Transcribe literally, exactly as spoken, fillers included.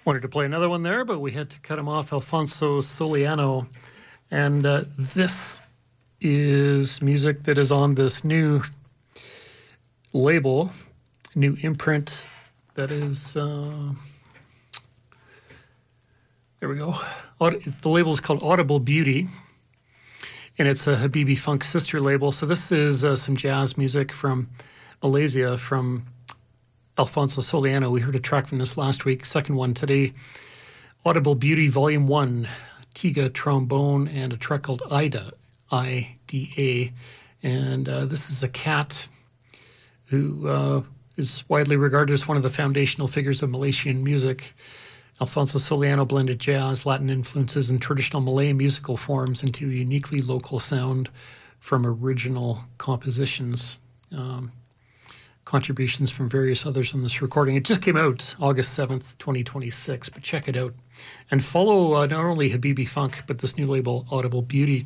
Wanted to play another one there, but we had to cut him off. Alfonso Soliano. And uh, this is music that is on this new label, new imprint that is, uh, there we go. The label is called Audible Beauty, and it's a Habibi Funk sister label. So this is uh, some jazz music from Malaysia, from Alfonso Soliano. We heard a track from this last week, second one today. Audible Beauty Volume one, Tiga trombone, and a track called Ida, I D A. And uh, this is a cat who uh, is widely regarded as one of the foundational figures of Malaysian music. Alfonso Soliano blended jazz, Latin influences, and traditional Malay musical forms into a uniquely local sound from original compositions. Um, contributions from various others on this recording. It just came out August seventh, twenty twenty-six, but check it out. And follow uh, not only Habibi Funk, but this new label, Audible Beauty.